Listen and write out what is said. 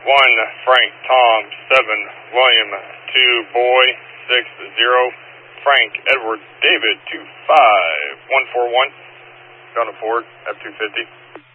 Frank, Tom, 7, William, 2, Boy, 6, 0, Frank, Edward, David, 2, 5, 141, Gun aboard, F-250.